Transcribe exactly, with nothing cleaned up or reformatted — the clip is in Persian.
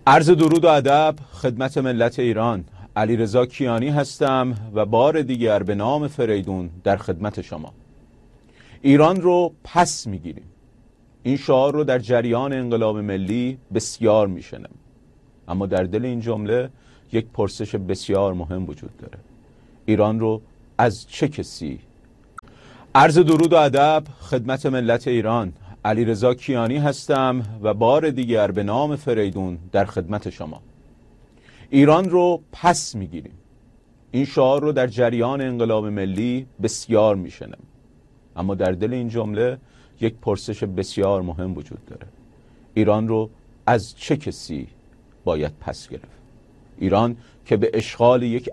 عرض درود و ادب خدمت ملت ایران. علیرضا کیانی هستم و بار دیگر به نام فریدون در خدمت شما. ایران رو پس میگیریم. این شعار رو در جریان انقلاب ملی بسیار میشنم، اما در دل این جمله یک پرسش بسیار مهم وجود داره: ایران رو از چه کسی؟ عرض درود و ادب خدمت ملت ایران. علیرضا کیانی هستم و بار دیگر به نام فریدون در خدمت شما. ایران رو پس میگیریم. این شعار رو در جریان انقلاب ملی بسیار میشنم، اما در دل این جمله یک پرسش بسیار مهم وجود داره: ایران رو از چه کسی باید پس گرفت؟ ایران که به اشغال یک